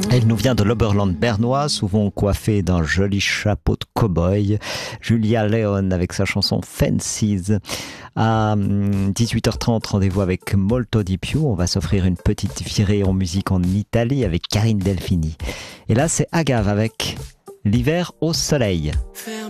Elle nous vient de l'Oberland bernois, souvent coiffée d'un joli chapeau de cow-boy. Julia Leon avec sa chanson Fences. À 18h30, rendez-vous avec Molto di Più. On va s'offrir une petite virée en musique en Italie avec Karine Delphini. Et là, c'est Agave avec L'hiver au soleil.